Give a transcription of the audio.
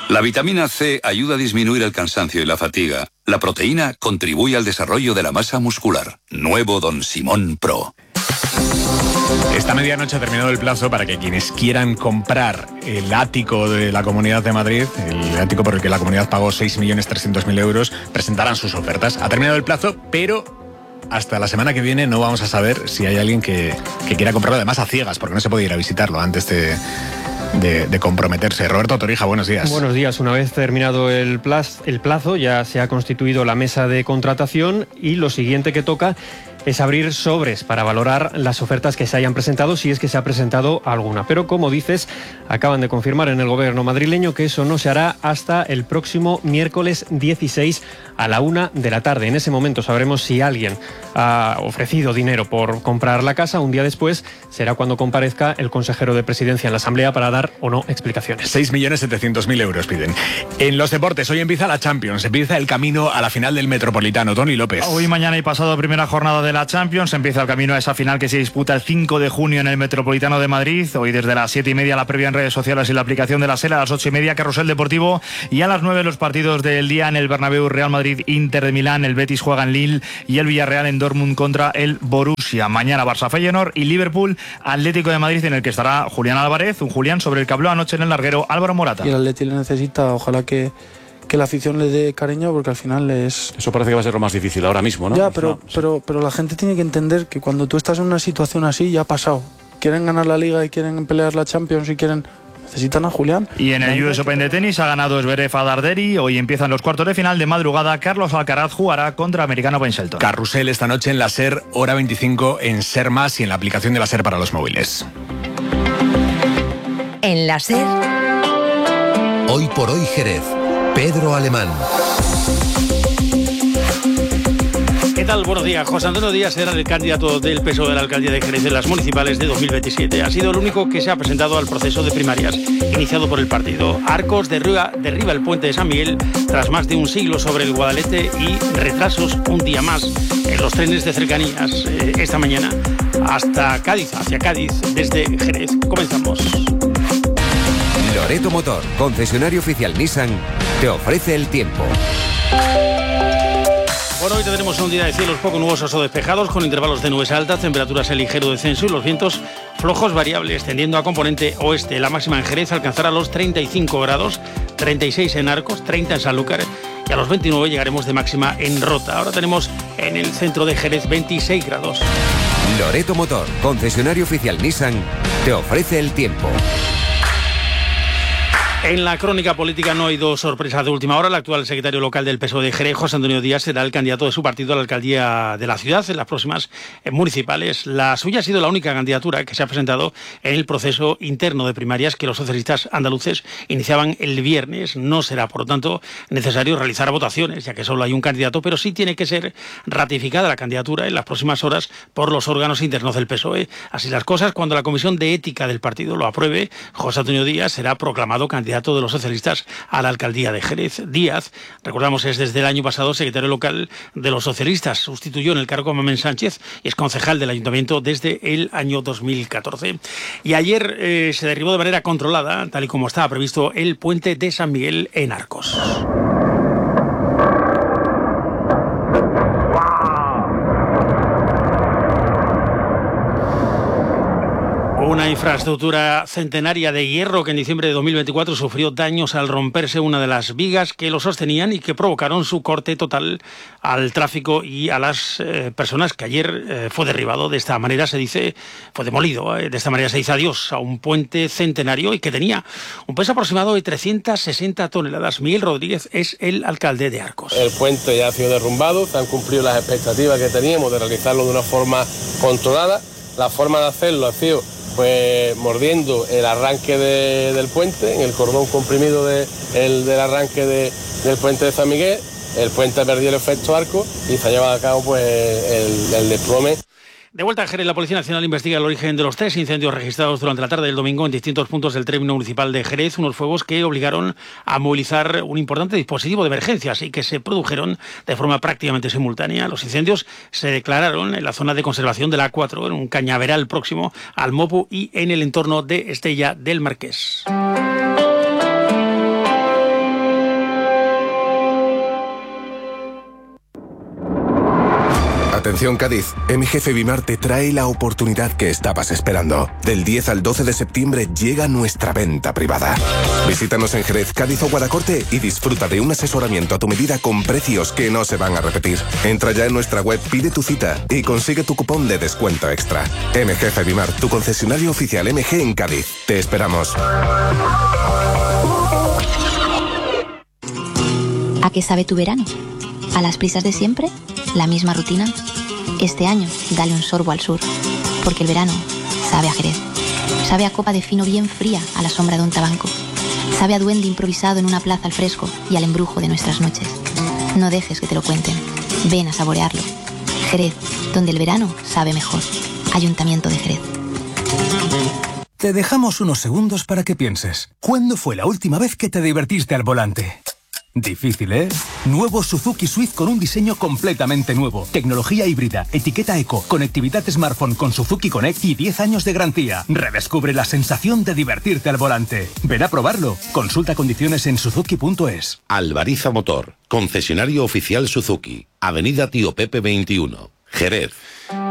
La vitamina C ayuda a disminuir el cansancio y la fatiga. La proteína contribuye al desarrollo de la masa muscular. Nuevo Don Simón Pro. Esta medianoche ha terminado el plazo para que quienes quieran comprar el ático de la Comunidad de Madrid, el ático por el que la comunidad pagó 6.300.000 euros, presentaran sus ofertas. Ha terminado el plazo, pero hasta la semana que viene no vamos a saber si hay alguien que quiera comprarlo, además a ciegas, porque no se puede ir a visitarlo antes de comprometerse. Roberto Torija, buenos días. Buenos días. Una vez terminado el plazo, ya se ha constituido la mesa de contratación y lo siguiente que toca es abrir sobres para valorar las ofertas que se hayan presentado, si es que se ha presentado alguna. Pero, como dices, acaban de confirmar en el gobierno madrileño que eso no se hará hasta el próximo miércoles 16 a la 1 de la tarde. En ese momento sabremos si alguien ha ofrecido dinero por comprar la casa. Un día después será cuando comparezca el consejero de Presidencia en la Asamblea para dar o no explicaciones. 6.700.000 euros piden. En los deportes, hoy empieza la Champions, empieza el camino a la final del Metropolitano. Tony López. Hoy, mañana y pasado, primera jornada de la Champions, empieza el camino a esa final que se disputa el 5 de junio en el Metropolitano de Madrid. Hoy desde las 7:30 la previa en redes sociales y la aplicación de la SER, a las 8:30 Carrusel Deportivo y a las 9 los partidos del día en el Bernabéu: Real Madrid, Inter de Milán, el Betis juega en Lille y el Villarreal en Dortmund contra el Borussia. Mañana Barça Feyenoord y Liverpool Atlético de Madrid, en el que estará Julián Álvarez, un Julián sobre el que habló anoche en el larguero Álvaro Morata. Y el Atleti le necesita, ojalá que la afición le dé cariño, porque al final es... Eso parece que va a ser lo más difícil ahora mismo, ¿no? Ya, pero la gente tiene que entender que cuando tú estás en una situación así, ya ha pasado. Quieren ganar la Liga y quieren pelear la Champions y necesitan a Julián. Y en el US Open de tenis ha ganado Zverev a Darderi. Hoy empiezan los cuartos de final. De madrugada, Carlos Alcaraz jugará contra Americano Ben Shelton. Carrusel esta noche en la SER, hora 25 en SER Más y en la aplicación de la SER para los móviles. En la SER. Hoy por hoy Jerez. Pedro Alemán. ¿Qué tal? Buenos días. José Antonio Díaz era el candidato del PSOE de la alcaldía de Jerez en las municipales de 2027. Ha sido el único que se ha presentado al proceso de primarias iniciado por el partido. Arcos derriba el puente de San Miguel tras más de un siglo sobre el Guadalete y retrasos un día más en los trenes de cercanías esta mañana hasta Cádiz, hacia Cádiz, desde Jerez. Comenzamos. Loreto Motor, concesionario oficial Nissan, te ofrece el tiempo. Bueno, hoy tendremos un día de cielos poco nubosos o despejados, con intervalos de nubes altas, temperaturas en ligero descenso y los vientos flojos variables, tendiendo a componente oeste. La máxima en Jerez alcanzará los 35 grados, 36 en Arcos, 30 en Sanlúcar y a los 29 llegaremos de máxima en Rota. Ahora tenemos en el centro de Jerez 26 grados. Loreto Motor, concesionario oficial Nissan, te ofrece el tiempo. En la crónica política no hay dos sorpresas de última hora. El actual secretario local del PSOE de Jerez, José Antonio Díaz, será el candidato de su partido a la alcaldía de la ciudad en las próximas municipales. La suya ha sido la única candidatura que se ha presentado en el proceso interno de primarias que los socialistas andaluces iniciaban el viernes. No será, por lo tanto, necesario realizar votaciones, ya que solo hay un candidato, pero sí tiene que ser ratificada la candidatura en las próximas horas por los órganos internos del PSOE. Así las cosas, cuando la Comisión de Ética del partido lo apruebe, José Antonio Díaz será proclamado candidato de los socialistas a la alcaldía de Jerez. Díaz, recordamos, es desde el año pasado secretario local de los socialistas. Sustituyó en el cargo a Mamén Sánchez y es concejal del ayuntamiento desde el año 2014. Y ayer se derribó de manera controlada, tal y como estaba previsto, el puente de San Miguel en Arcos. Una infraestructura centenaria de hierro que en diciembre de 2024 sufrió daños al romperse una de las vigas que lo sostenían y que provocaron su corte total al tráfico y a las personas, que ayer fue derribado. De esta manera se dice, fue demolido, de esta manera se dice adiós a un puente centenario y que tenía un peso aproximado de 360 toneladas. Miguel Rodríguez es el alcalde de Arcos. El puente ya ha sido derrumbado, se han cumplido las expectativas que teníamos de realizarlo de una forma controlada. La forma de hacerlo ha sido pues mordiendo el arranque del puente, en el cordón comprimido del arranque del puente de San Miguel. El puente perdió el efecto arco y se ha llevado a cabo pues el desplome. De vuelta a Jerez, la Policía Nacional investiga el origen de los 3 incendios registrados durante la tarde del domingo en distintos puntos del término municipal de Jerez, unos fuegos que obligaron a movilizar un importante dispositivo de emergencias y que se produjeron de forma prácticamente simultánea. Los incendios se declararon en la zona de conservación de la A4, en un cañaveral próximo al Mopu y en el entorno de Estella del Marqués. Atención Cádiz, MG Febimar te trae la oportunidad que estabas esperando. Del 10 al 12 de septiembre llega nuestra venta privada. Visítanos en Jerez, Cádiz o Guadacorte y disfruta de un asesoramiento a tu medida con precios que no se van a repetir. Entra ya en nuestra web, pide tu cita y consigue tu cupón de descuento extra. MG Febimar, tu concesionario oficial MG en Cádiz. Te esperamos. ¿A qué sabe tu verano? ¿A las prisas de siempre? ¿La misma rutina? Este año, dale un sorbo al sur, porque el verano sabe a Jerez. Sabe a copa de fino bien fría a la sombra de un tabanco. Sabe a duende improvisado en una plaza al fresco y al embrujo de nuestras noches. No dejes que te lo cuenten. Ven a saborearlo. Jerez, donde el verano sabe mejor. Ayuntamiento de Jerez. Te dejamos unos segundos para que pienses. ¿Cuándo fue la última vez que te divertiste al volante? Difícil, ¿eh? Nuevo Suzuki Swift con un diseño completamente nuevo. Tecnología híbrida, etiqueta eco, conectividad smartphone con Suzuki Connect y 10 años de garantía. Redescubre la sensación de divertirte al volante. Ven a probarlo. Consulta condiciones en suzuki.es. Alvariza Motor, concesionario oficial Suzuki. Avenida Tío Pepe 21, Jerez.